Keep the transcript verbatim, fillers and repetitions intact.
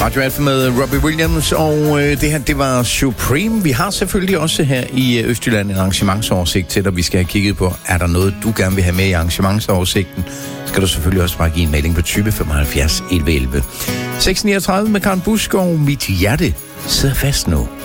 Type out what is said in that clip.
Radio Alfa med Robbie Williams, og øh, det her, det var Supreme. Vi har selvfølgelig også her i Østjylland en arrangementsoversigt til dig. Vi skal have kigget på, er der noget, du gerne vil have med i arrangementsoversigten? Skal du selvfølgelig også bare give en melding på tyve femoghalvfjerds elleve elleve. seks niogtredive med Karen Busk, og mit hjerte sidder fast nu.